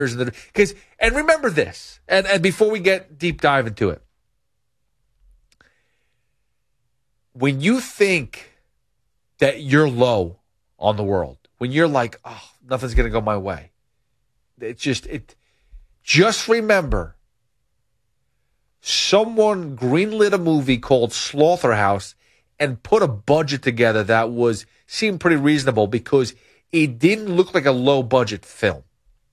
Because and remember this, and before we get deep dive into it, when you think that you're low on the world, when you're like, oh, nothing's going to go my way, just remember, someone greenlit a movie called Slaughterhouse and put a budget together that seemed pretty reasonable because it didn't look like a low budget film.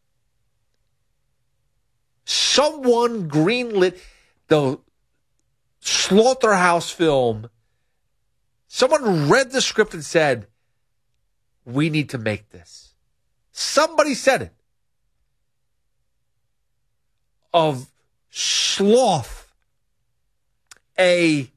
Someone greenlit the Slaughterhouse film. Someone read the script and said, we need to make this. Somebody said it. Of sloth, a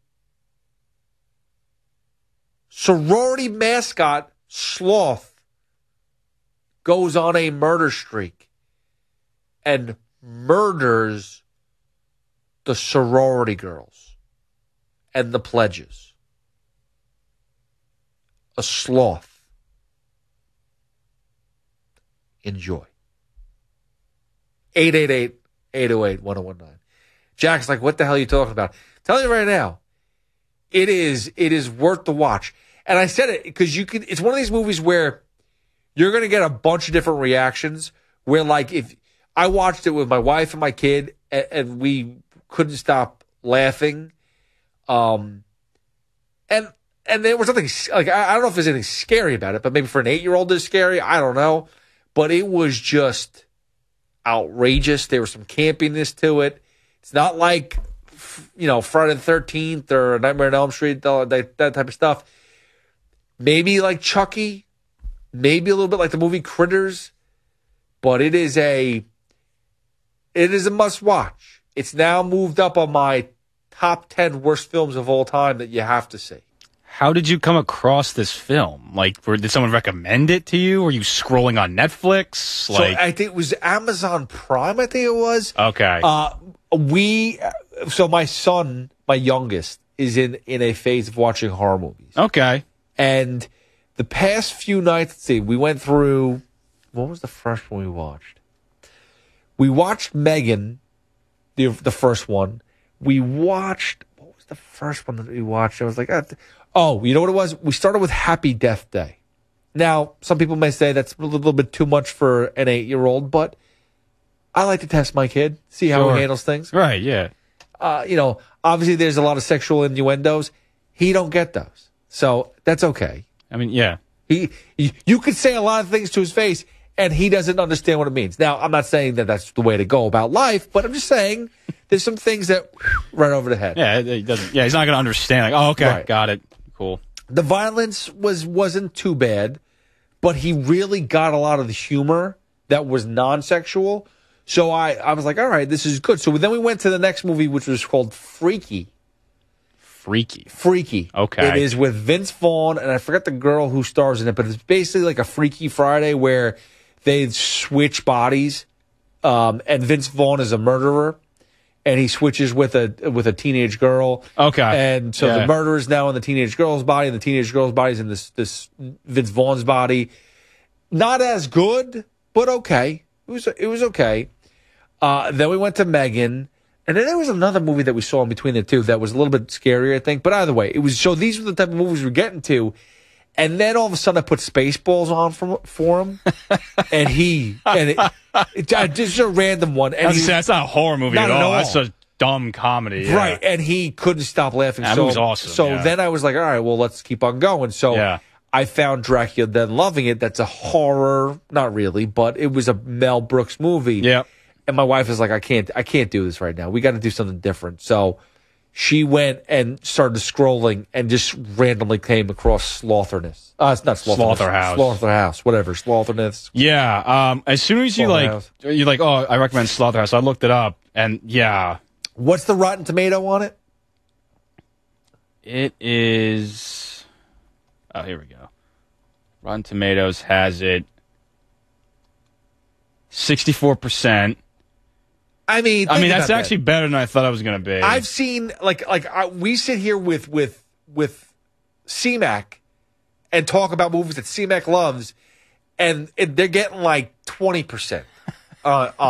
sorority mascot, Sloth, goes on a murder streak and murders the sorority girls and the pledges. A sloth. Enjoy. 888-808-1019. Jack's like, what the hell are you talking about? Tell you right now, it is worth the watch. And I said it because it's one of these movies where you're going to get a bunch of different reactions where, like, if I watched it with my wife and my kid and we couldn't stop laughing. And there was something, like, I don't know if there's anything scary about it, but maybe for an 8-year-old it's scary. I don't know. But it was just outrageous. There was some campiness to it. It's not like, Friday the 13th or Nightmare on Elm Street, that type of stuff. Maybe like Chucky, maybe a little bit like the movie Critters, but it is a must watch. It's now moved up on my top 10 worst films of all time that you have to see. How did you come across this film? Like, did someone recommend it to you? Were you scrolling on Netflix? So I think it was Amazon Prime, I think it was. Okay. So my son, my youngest, is in a phase of watching horror movies. Okay. And the past few nights, let's see, we went through, what was the first one we watched? We watched Megan, the first one. We watched, what was the first one that we watched? I was like, oh, you know what it was? We started with Happy Death Day. Now, some people may say that's a little bit too much for an 8-year-old, but I like to test my kid, see how he handles things. Right, yeah. Obviously there's a lot of sexual innuendos. He don't get those. So that's okay. I mean, yeah. You could say a lot of things to his face, and he doesn't understand what it means. Now, I'm not saying that that's the way to go about life, but I'm just saying there's some things that right over the head. Yeah, he doesn't. Yeah, he's not going to understand. Like, oh, okay, right. Got it. Cool. The violence wasn't too bad, but he really got a lot of the humor that was non-sexual. So I was like, all right, this is good. So then we went to the next movie, which was called Freaky. Freaky. Okay. It is with Vince Vaughn, and I forget the girl who stars in it, but it's basically like a Freaky Friday where they switch bodies, and Vince Vaughn is a murderer, and he switches with a teenage girl. Okay. And so the murderer is now in the teenage girl's body, and the teenage girl's body is in this Vince Vaughn's body. Not as good, but okay. It was okay. Then we went to Megan. And then there was another movie that we saw in between the two that was a little bit scarier, I think. But either way, so these were the type of movies we're getting to. And then all of a sudden I put Spaceballs on for him. And it's just a random one. And that's not a horror movie at all. That's a dumb comedy. Yeah. Right. And he couldn't stop laughing. That was awesome. So then I was like, all right, well, let's keep on going. So I found Dracula Dead and Loving It. That's a horror. Not really, but it was a Mel Brooks movie. Yeah. And my wife is like, I can't do this right now. We got to do something different. So she went and started scrolling and just randomly came across Slotherness. It's not Slaughterhouse. Slaughterhouse, whatever. Slotherness. Yeah. As soon as you're like, oh, I recommend Slaughterhouse. I looked it up, and yeah. What's the Rotten Tomato on it? It is. Oh, here we go. Rotten Tomatoes has it 64%. I mean, that's actually better than I thought it was going to be. I've seen we sit here with C-Mac and talk about movies that C-Mac loves, and they're getting like 20%. on